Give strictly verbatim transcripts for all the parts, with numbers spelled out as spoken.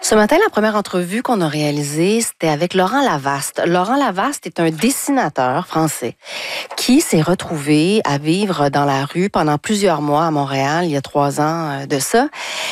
Ce matin, la première entrevue qu'on a réalisée, c'était avec Laurent Lavaste. Laurent Lavaste est un dessinateur français qui s'est retrouvé à vivre dans la rue pendant plusieurs mois à Montréal, il y a trois ans de ça.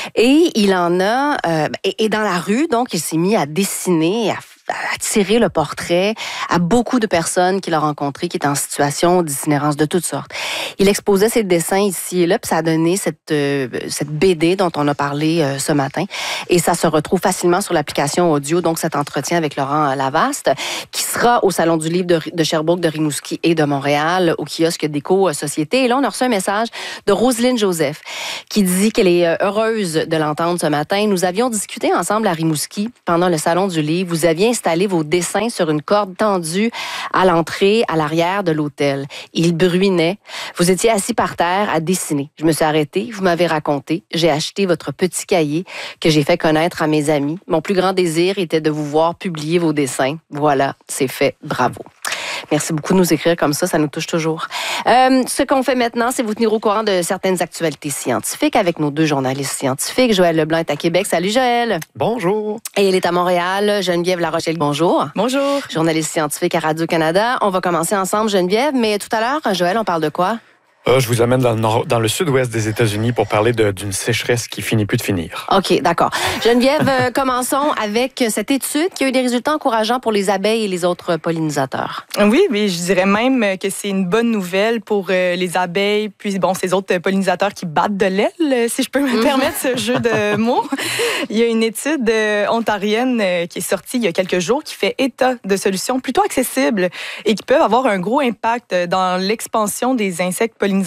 Et il en a... Euh, et, et dans la rue, donc, il s'est mis à dessiner, à à tirer le portrait à beaucoup de personnes qu'il a rencontrées qui étaient en situation d'itinérance de toutes sortes. Il exposait ses dessins ici et là, puis ça a donné cette, euh, cette B D dont on a parlé euh, ce matin. Et ça se retrouve facilement sur l'application audio, donc cet entretien avec Laurent Lavaste, qui sera au Salon du livre de, de Sherbrooke, de Rimouski et de Montréal, au kiosque d'Éco-Société. Et là, on a reçu un message de Roselyne Joseph, qui dit qu'elle est heureuse de l'entendre ce matin. Nous avions discuté ensemble à Rimouski pendant le Salon du livre. Vous aviez installé vos dessins sur une corde tendue à l'entrée, à l'arrière de l'hôtel. Il bruinait. Vous étiez assis par terre à dessiner. Je me suis arrêtée, vous m'avez raconté. J'ai acheté votre petit cahier que j'ai fait connaître à mes amis. Mon plus grand désir était de vous voir publier vos dessins. Voilà, c'est fait. Bravo. Merci beaucoup de nous écrire comme ça, ça nous touche toujours. Euh, ce qu'on fait maintenant, c'est vous tenir au courant de certaines actualités scientifiques avec nos deux journalistes scientifiques. Joël Leblanc est à Québec. Salut Joël. Bonjour. Et elle est à Montréal. Geneviève Larochelle, bonjour. Bonjour. Journaliste scientifique à Radio-Canada. On va commencer ensemble, Geneviève, mais tout à l'heure, Joël, on parle de quoi? Euh, je vous amène dans le, nord, dans le sud-ouest des États-Unis pour parler de, d'une sécheresse qui finit plus de finir. OK, d'accord. Geneviève, euh, commençons avec cette étude qui a eu des résultats encourageants pour les abeilles et les autres pollinisateurs. Oui, mais je dirais même que c'est une bonne nouvelle pour euh, les abeilles, puis bon, ces autres pollinisateurs qui battent de l'aile, si je peux me permettre ce jeu de mots. Il y a une étude euh, ontarienne euh, qui est sortie il y a quelques jours qui fait état de solutions plutôt accessibles et qui peuvent avoir un gros impact dans l'expansion des insectes pollinisateurs.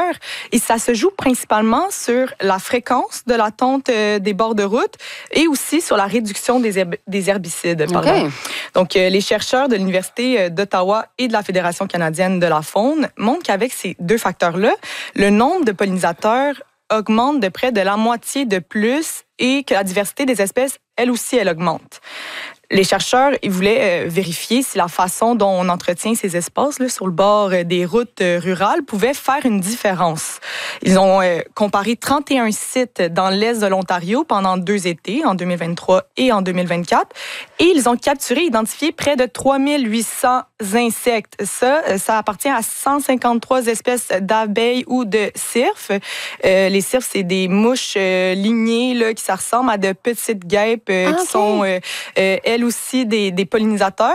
Et ça se joue principalement sur la fréquence de la tonte des bords de route et aussi sur la réduction des, herb- des herbicides. Pardon. Okay. Donc, euh, les chercheurs de l'Université d'Ottawa et de la Fédération canadienne de la faune montrent qu'avec ces deux facteurs-là, le nombre de pollinisateurs augmente de près de la moitié de plus et que la diversité des espèces, elle aussi, elle augmente. Les chercheurs, ils voulaient euh, vérifier si la façon dont on entretient ces espaces là, sur le bord euh, des routes euh, rurales pouvait faire une différence. Ils ont euh, comparé trente et un sites dans l'est de l'Ontario pendant deux étés, en deux mille vingt-trois et en deux mille vingt-quatre, et ils ont capturé et identifié près de trois mille huit cents insectes. Ça, ça appartient à cent cinquante-trois espèces d'abeilles ou de cirfes. Euh, les cirfes, c'est des mouches euh, lignées là, qui ça ressemble à de petites guêpes euh, ah, qui okay. sont euh, euh, elles aussi des, des pollinisateurs.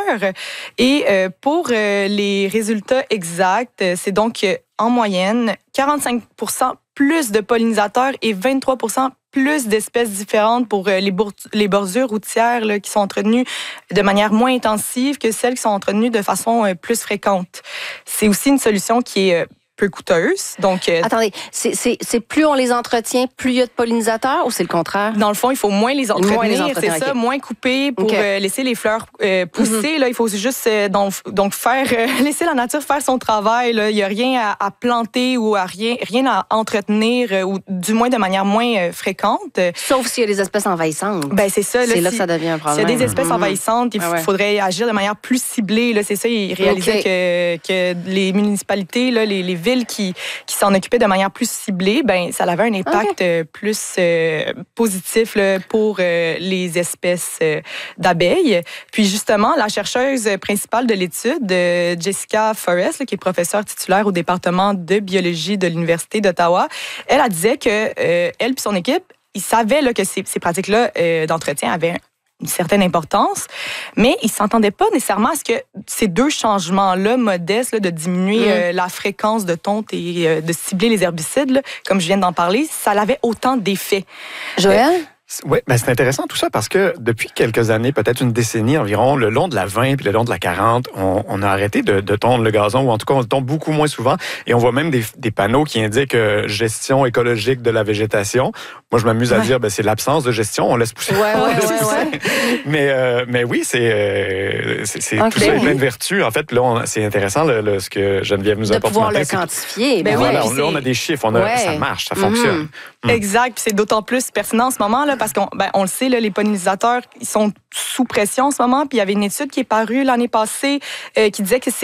Et euh, pour euh, les résultats exacts, c'est donc euh, en moyenne quarante-cinq pour cent plus de pollinisateurs et vingt-trois pour cent plus d'espèces différentes pour euh, les, bour- les bordures routières là, qui sont entretenues de manière moins intensive que celles qui sont entretenues de façon euh, plus fréquente. C'est aussi une solution qui est euh, peu coûteuse. Donc, euh, Attendez, c'est, c'est, c'est plus on les entretient, plus il y a de pollinisateurs ou c'est le contraire? Dans le fond, il faut moins les entretenir, moins les entretenir c'est ça, okay. moins couper pour okay. euh, laisser les fleurs euh, pousser. Mm-hmm. Là, il faut juste euh, donc, donc faire euh, laisser la nature faire son travail. Là. Il n'y a rien à, à planter ou à rien, rien à entretenir, euh, ou du moins de manière moins euh, fréquente. Sauf s'il y a des espèces envahissantes. Ben, c'est ça. C'est là, là si, que ça devient un problème. S'il y a des espèces mm-hmm. envahissantes, il ah ouais. faudrait agir de manière plus ciblée. Là. C'est ça, il réalisait okay. que, que les municipalités, là, les, les villes qui qui s'en occupaient de manière plus ciblée, ben ça avait un impact okay. plus euh, positif là, pour euh, les espèces euh, d'abeilles. Puis justement, la chercheuse principale de l'étude, euh, Jessica Forrest, là, qui est professeure titulaire au département de biologie de l'Université d'Ottawa, elle, elle disait que euh, elle et son équipe, ils savaient là, que ces, ces pratiques-là euh, d'entretien avaient une certaine importance, mais ils ne s'entendaient pas nécessairement à ce que ces deux changements-là modestes, là, de diminuer mmh. euh, la fréquence de tonte et euh, de cibler les herbicides, là, comme je viens d'en parler, ça avait autant d'effets. Joël? Euh, Oui, ben c'est intéressant tout ça parce que depuis quelques années, peut-être une décennie environ, le long de la vingt puis le long de la quarante, on, on a arrêté de, de tondre le gazon, ou en tout cas on le tombe beaucoup moins souvent, et on voit même des, des panneaux qui indiquent euh, gestion écologique de la végétation. Moi, je m'amuse à ouais. dire, ben c'est l'absence de gestion, on laisse pousser. Ouais, ouais, laisse ouais, pousser. ouais. Mais, euh, mais oui, c'est, euh, c'est, c'est okay. tout ça est plein de vertus. En fait, là, on, c'est intéressant le, le, ce que Geneviève nous apporte. De pouvoir matin, le quantifier. Ben ben voilà, ouais, là, on a des chiffres, on a, ouais. ça marche, ça Mm-hmm. fonctionne. Mm. Exact, puis c'est d'autant plus pertinent en ce moment, là, parce qu'on ben, on le sait, là, les pollinisateurs, ils sont sous pression en ce moment, puis il y avait une étude qui est parue l'année passée euh, qui disait que c'est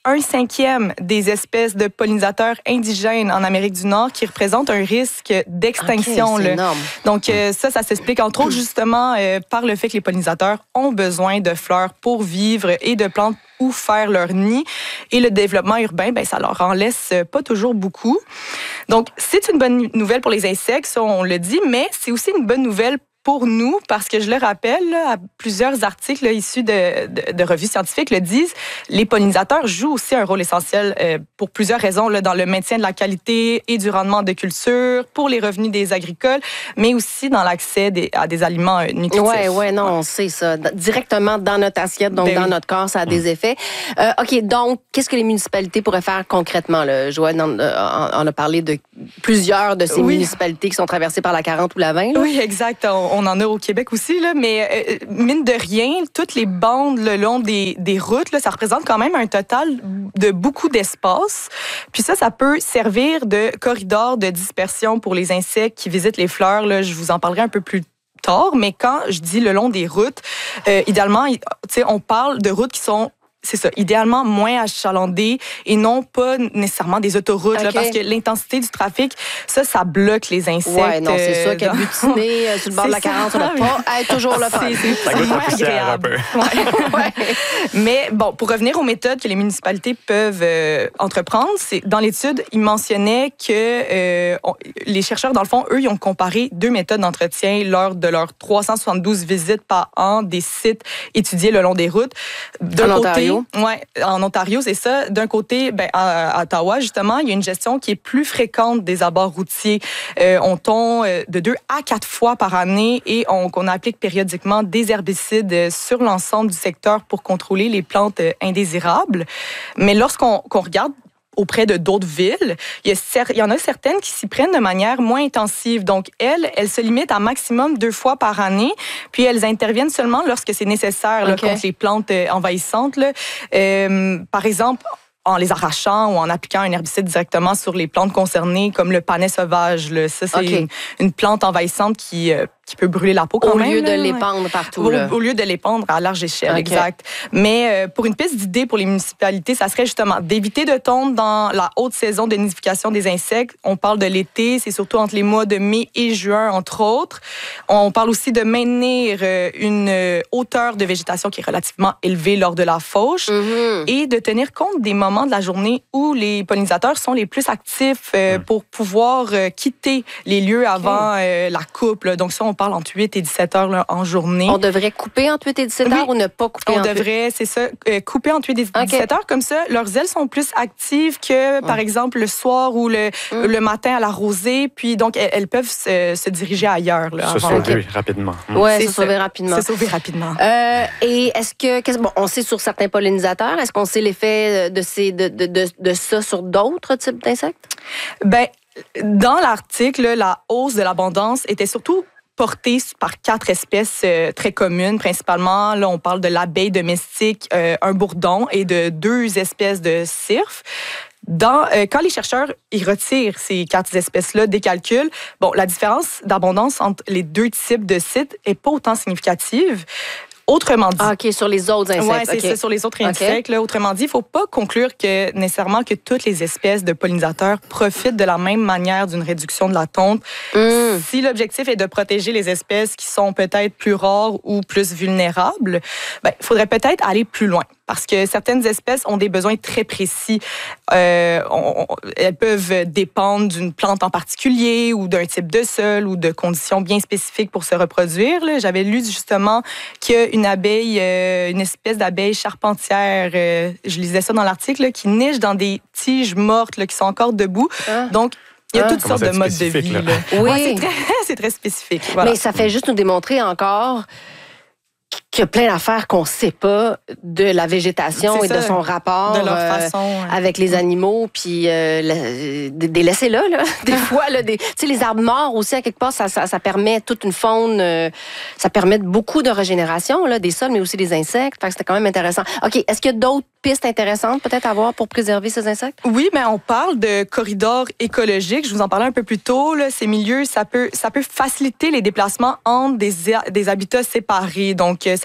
un cinquième des espèces de pollinisateurs indigènes en Amérique du Nord qui représentent un risque d'extinction. Okay, c'est là. énorme. Donc euh, ça, ça s'explique entre autres justement euh, par le fait que les pollinisateurs ont besoin de fleurs pour vivre et de plantes où faire leur nid. Et le développement urbain, ben, ça leur en laisse pas toujours beaucoup. Donc, c'est une bonne nouvelle pour les insectes, ça, on le dit, mais c'est aussi une bonne nouvelle pour nous, parce que je le rappelle, là, à plusieurs articles là, issus de, de, de revues scientifiques le disent, les pollinisateurs jouent aussi un rôle essentiel euh, pour plusieurs raisons, là, dans le maintien de la qualité et du rendement de culture, pour les revenus des agricoles, mais aussi dans l'accès des, à des aliments euh, nutritifs. Oui, oui, non, on sait ça. Directement dans notre assiette, donc ben dans oui. notre corps, ça a des effets. Euh, OK, donc, qu'est-ce que les municipalités pourraient faire concrètement? Là? Joanne en, en a parlé de plusieurs de ces oui. municipalités qui sont traversées par la quarante ou la vingt. Là. Oui, exact. On, on en a au Québec aussi, là, mais euh, mine de rien, toutes les bandes le long des, des routes, là, ça représente quand même un total de beaucoup d'espace. Puis ça, ça peut servir de corridor de dispersion pour les insectes qui visitent les fleurs. Là, je vous en parlerai un peu plus tard, mais quand je dis le long des routes, euh, idéalement, on parle de routes qui sont c'est ça, idéalement moins achalandées et non pas nécessairement des autoroutes, okay. là, parce que l'intensité du trafic, ça, ça bloque les insectes. Oui, non, c'est sûr qu'à dans... butiner euh, sur le bord de la quarante, ça ne va pas être toujours le fun. C'est moins agréable. Ouais. Ouais. Mais bon, pour revenir aux méthodes que les municipalités peuvent euh, entreprendre, c'est dans l'étude, ils mentionnaient que euh, on, les chercheurs, dans le fond, eux, ils ont comparé deux méthodes d'entretien lors de leurs trois cent soixante-douze visites par an des sites étudiés le long des routes. D'un en côté, Ontario? Oui, en Ontario, c'est ça. D'un côté, ben, à, à Ottawa, justement, il y a une gestion qui est plus fréquente des abords routiers. Euh, on tombe de deux à quatre fois par année et on, on applique périodiquement des herbicides sur l'ensemble du secteur pour contrôler les plantes indésirables. Mais lorsqu'on qu'on regarde auprès de d'autres villes, il y, a, il y en a certaines qui s'y prennent de manière moins intensive. Donc, elles, elles se limitent à maximum deux fois par année, puis elles interviennent seulement lorsque c'est nécessaire là, okay. contre les plantes envahissantes. Là. Euh, par exemple, en les arrachant ou en appliquant un herbicide directement sur les plantes concernées, comme le panais sauvage. Là. Ça, c'est okay. une, une plante envahissante qui... Euh, qui peut brûler la peau quand au même. Au lieu là, de l'épandre ouais. partout. Au, là. au lieu de l'épandre à large échelle, okay. exact. Mais euh, pour une piste d'idée pour les municipalités, ça serait justement d'éviter de tomber dans la haute saison de nidification des insectes. On parle de l'été, c'est surtout entre les mois de mai et juin, entre autres. On parle aussi de maintenir euh, une euh, hauteur de végétation qui est relativement élevée lors de la fauche mm-hmm. et de tenir compte des moments de la journée où les pollinisateurs sont les plus actifs euh, mm. pour pouvoir euh, quitter les lieux avant okay. euh, la coupe. Là. Donc ça, on parle entre huit et dix-sept heures là, en journée. On devrait couper entre huit et dix-sept heures oui. ou ne pas couper On entre devrait, c'est ça, euh, couper entre huit et dix-sept okay. heures. Comme ça, leurs ailes sont plus actives que, par mmh. exemple, le soir ou le, mmh. le matin à la rosée. Puis donc, elles, elles peuvent se, se diriger ailleurs. Là, se sauver okay. rapidement. Mmh. Oui, se sauver rapidement. Se sauver rapidement. Euh, et est-ce que, qu'est-ce, bon, on sait sur certains pollinisateurs, est-ce qu'on sait l'effet de, ces, de, de, de, de ça sur d'autres types d'insectes? Bien, dans l'article, la hausse de l'abondance était surtout portée par quatre espèces euh, très communes, principalement. Là, on parle de l'abeille domestique, euh, un bourdon et de deux espèces de cirfes. Dans, euh, quand les chercheurs ils retirent ces quatre espèces-là des calculs, bon, la différence d'abondance entre les deux types de sites est pas autant significative. Autrement dit... Ah, OK, sur les autres insectes. Oui, c'est okay. ça, sur les autres insectes. Okay. Là, autrement dit, il ne faut pas conclure que nécessairement que toutes les espèces de pollinisateurs profitent de la même manière d'une réduction de la tonte. Mm. Si l'objectif est de protéger les espèces qui sont peut-être plus rares ou plus vulnérables, ben, il faudrait peut-être aller plus loin. Parce que certaines espèces ont des besoins très précis. Euh, on, on, elles peuvent dépendre d'une plante en particulier ou d'un type de sol ou de conditions bien spécifiques pour se reproduire. Là. J'avais lu justement qu'une abeille, euh, une espèce d'abeille charpentière, euh, je lisais ça dans l'article, là, qui niche dans des tiges mortes là, qui sont encore debout. Ah. Donc, il y a ah. toutes sortes de modes de vie. Là. Là. Oui, ouais, c'est, très, c'est très spécifique. Voilà. Mais ça fait juste nous démontrer encore qu'il y a plein d'affaires qu'on ne sait pas de la végétation et de son rapport de leur façon, euh, ouais. avec les animaux, puis euh, la, des, des laissez-là, là. Des fois, là, des, tu sais, les arbres morts aussi, à quelque part, ça, ça, ça permet toute une faune, euh, ça permet beaucoup de régénération, là, des sols, mais aussi des insectes. Fait que c'était quand même intéressant. OK, est-ce qu'il y a d'autres pistes intéressantes peut-être à voir pour préserver ces insectes? Oui, mais on parle de corridors écologiques. Je vous en parlais un peu plus tôt. Là. Ces milieux, ça peut, ça peut faciliter les déplacements entre des, des habitats séparés. Donc, ça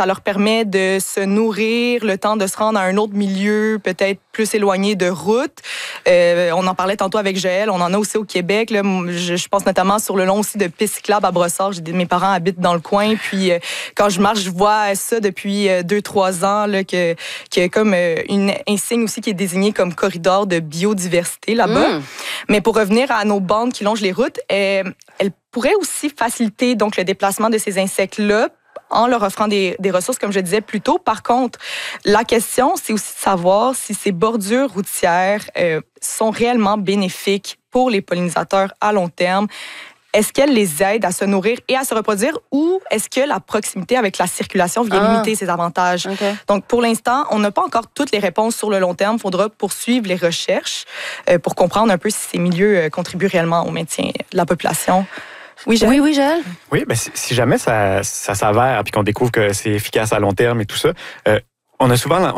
ça leur permet de se nourrir, le temps de se rendre à un autre milieu, peut-être plus éloigné de route. Euh, on en parlait tantôt avec Joël, on en a aussi au Québec. Là. Je, je pense notamment sur le long aussi de pistes cyclables à Brossard. J'ai, mes parents habitent dans le coin, puis euh, quand je marche, je vois ça depuis euh, deux, trois ans, là, que, qu'il y a comme euh, une insigne aussi qui est désignée comme corridor de biodiversité là-bas. Mmh. Mais pour revenir à nos bandes qui longent les routes, euh, elles pourraient aussi faciliter donc, le déplacement de ces insectes-là en leur offrant des, des ressources, comme je disais plus tôt. Par contre, la question, c'est aussi de savoir si ces bordures routières euh, sont réellement bénéfiques pour les pollinisateurs à long terme. Est-ce qu'elles les aident à se nourrir et à se reproduire ou est-ce que la proximité avec la circulation vient ah. limiter ces avantages? Okay. Donc, pour l'instant, on n'a pas encore toutes les réponses sur le long terme. Il faudra poursuivre les recherches euh, pour comprendre un peu si ces milieux euh, contribuent réellement au maintien de la population. Oui, Joël. Oui, oui, Joël. Oui, ben, si, si jamais ça, ça s'avère puis qu'on découvre que c'est efficace à long terme et tout ça, euh, on a souvent